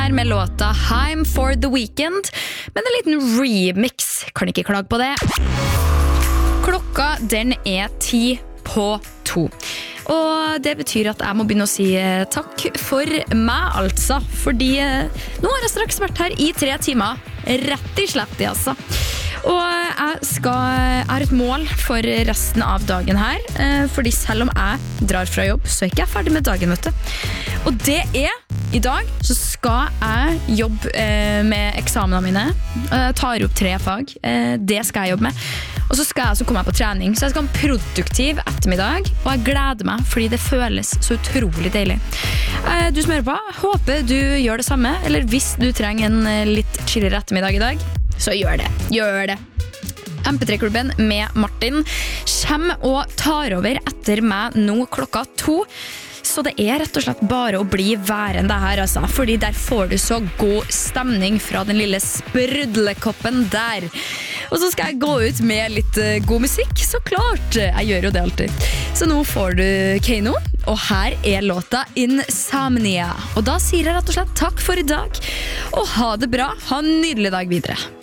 Her med låta I'm for the Weekend, men en liten remix, kan ikke klage på det. Klokka den 1:10. Og det betyr at jeg må begynne å si takk for meg, altså. Fordi nå har jeg straks vært her i 3 timer, rett i slett, altså. Og jeg har et mål for resten av dagen her, fordi selv om jeg drar fra jobb, så er ikke jeg ferdig med dagen, vet du. Og det i dag så skal jeg jobbe med eksamenene mine. Jeg tar opp 3 fag, det skal jeg jobbe med. Og så skal jeg altså komme meg på trening, så jeg skal ha en produktiv ettermiddag, og jeg gleder meg, fordi det føles så utrolig deilig. Du som hører på, håper du gjør det samme, eller hvis du trenger en litt chillere ettermiddag i dag, så gjør det. MP3-klubben med Martin kommer og tar over etter meg nå klokka 2. Så det rett og slett bare å bli værende her, altså. Fordi der får du så god stemning fra den lille sprudlekoppen der. Og så skal jeg gå ut med litt god musikk, så klart. Jeg gjør jo det alltid. Så nå får du Kano, og her låta Insomnia. Og da sier jeg rett og slett takk for i dag, og ha det bra. Ha en nydelig dag videre.